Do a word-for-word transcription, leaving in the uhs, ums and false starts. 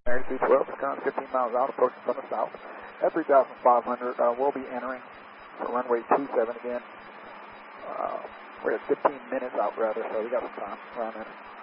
Mary C twelve, current fifteen miles out, approaching from the south. At three thousand five hundred, uh, we'll be entering for runway two seven again. Uh, we're at fifteen minutes out rather, so we got some time around there.